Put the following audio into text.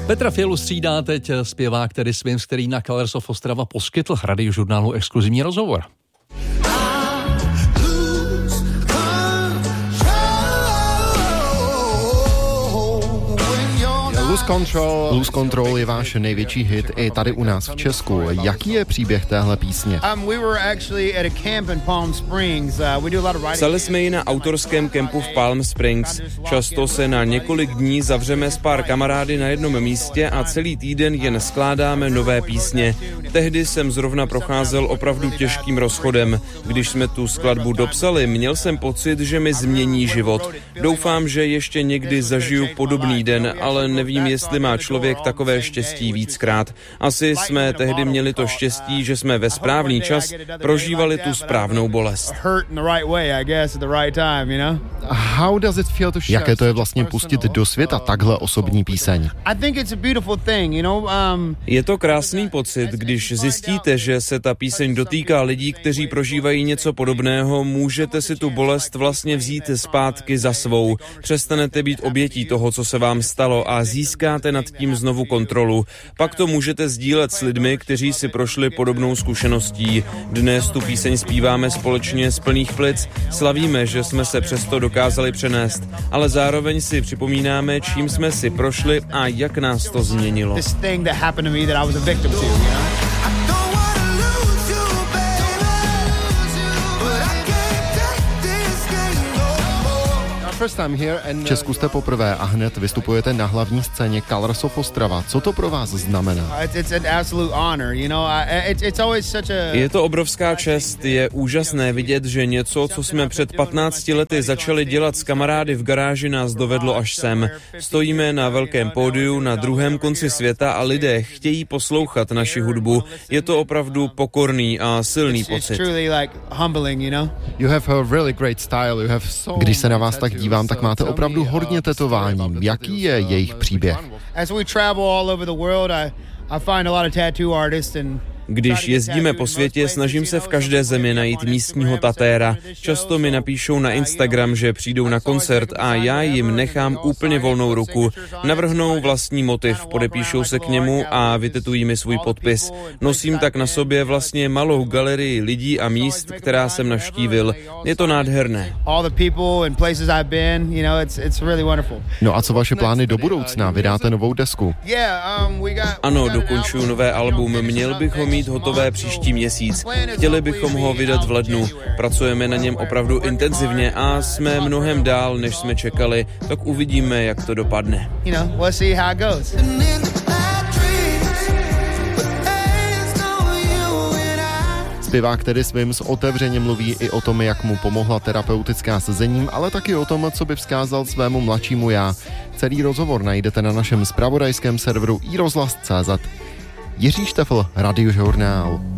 Petra Fialu střídá teď zpěvák Teddy Swims, který na Colors of Ostrava poskytl Radiožurnálu exkluzivní rozhovor. Lose Control je váš největší hit i tady u nás v Česku. Jaký je příběh téhle písně? Psali jsme ji na autorském kempu v Palm Springs. Často se na několik dní zavřeme s pár kamarády na jednom místě a celý týden jen skládáme nové písně. Tehdy jsem zrovna procházel opravdu těžkým rozchodem. Když jsme tu skladbu dopsali, měl jsem pocit, že mi změní život. Doufám, že ještě někdy zažiju podobný den, ale nevím, jestli má člověk takové štěstí víckrát. Asi jsme tehdy měli to štěstí, že jsme ve správný čas prožívali tu správnou bolest. Jaké to je vlastně pustit do světa takhle osobní píseň? Je to krásný pocit, když zjistíte, že se ta píseň dotýká lidí, kteří prožívají něco podobného, můžete si tu bolest vlastně vzít zpátky za svou. Přestanete být obětí toho, co se vám stalo a získáte nad tím znovu kontrolu. Pak to můžete sdílet s lidmi, kteří si prošli podobnou zkušeností. Dnes tu píseň zpíváme společně z plných plic, slavíme, že jsme se přesto dokázali přenést, ale zároveň si připomínáme, čím jsme si prošli a jak nás to změnilo. V Česku jste poprvé a hned vystupujete na hlavní scéně Colors of Ostrava. Co to pro vás znamená? Je to obrovská čest, je úžasné vidět, že něco, co jsme před 15 lety začali dělat s kamarády v garáži, nás dovedlo až sem. Stojíme na velkém pódiu na druhém konci světa a lidé chtějí poslouchat naši hudbu. Je to opravdu pokorný a silný pocit. Když se na vás tak dívám, tak máte opravdu hodně tetování. Jaký je jejich příběh? Když jezdíme po světě, snažím se v každé zemi najít místního tatéra. Často mi napíšou na Instagram, že přijdou na koncert a já jim nechám úplně volnou ruku. Navrhnou vlastní motiv, podepíšou se k němu a vytetují mi svůj podpis. Nosím tak na sobě vlastně malou galerii lidí a míst, která jsem navštívil. Je to nádherné. No a co vaše plány do budoucna? Vydáte novou desku? Ano, dokončuju nové album. Měl bych ho mít hotové příští měsíc. Chtěli bychom ho vydat v lednu. Pracujeme na něm opravdu intenzivně a jsme mnohem dál, než jsme čekali. Tak uvidíme, jak to dopadne. Zpěvák Teddy Swims otevřeně mluví i o tom, jak mu pomohla terapeutická sezením, ale taky o tom, co by vzkázal svému mladšímu já. Celý rozhovor najdete na našem zpravodajském serveru iRozhlas.cz. Jiří Štefl, Radiožurnál.